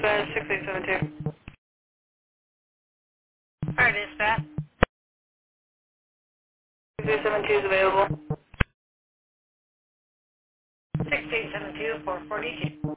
dispatch 6872. Fire dispatch. 6872 is available. 6872 442.